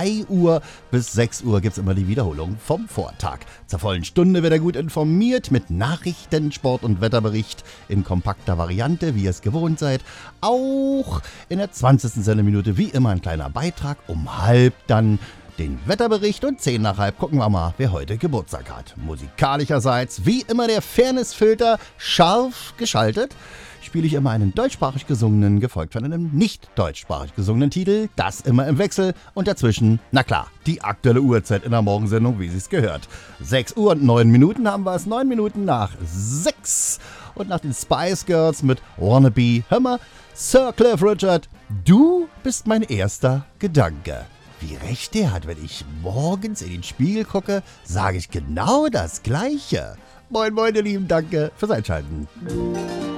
2 Uhr bis 6 Uhr gibt's immer die Wiederholung vom Vortag. Zur vollen Stunde wird er gut informiert mit Nachrichten, Sport und Wetterbericht in kompakter Variante, wie ihr es gewohnt seid. Auch in der 20. Sendeminute wie immer ein kleiner Beitrag, um halb dann den Wetterbericht und 10 nach halb gucken wir mal, wer heute Geburtstag hat. Musikalischerseits wie immer der Fairnessfilter scharf geschaltet. Spiele ich immer einen deutschsprachig gesungenen, gefolgt von einem nicht deutschsprachig gesungenen Titel. Das immer im Wechsel und dazwischen, na klar, die aktuelle Uhrzeit in der Morgensendung, wie sie es gehört. 6 Uhr und 9 Minuten haben wir es, 9 Minuten nach 6. Und nach den Spice Girls mit Wannabe, hör mal, Sir Cliff Richard, du bist mein erster Gedanke. Wie recht der hat, wenn ich morgens in den Spiegel gucke, sage ich genau das Gleiche. Moin, moin, ihr Lieben, danke fürs Einschalten.